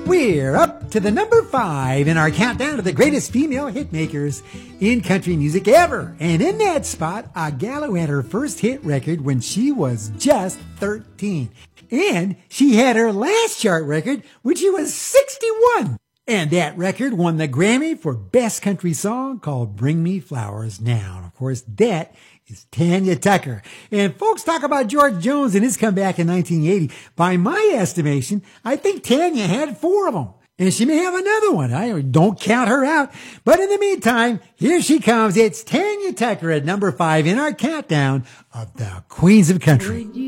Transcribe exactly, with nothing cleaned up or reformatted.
We're up to the number five in our countdown of the greatest female hit makers in country music ever. And in that spot, a gal who had her first hit record when she was just thirteen. And she had her last chart record when she was sixty-one. And that record won the Grammy for Best Country Song, called Bring Me Flowers Now. And of course, that is Tanya Tucker. And folks talk about George Jones and his comeback in nineteen eighty. By my estimation, I think Tanya had four of them. And she may have another one. I don't count her out. But in the meantime, here she comes. It's Tanya Tucker at number five in our countdown of the Queens of Country.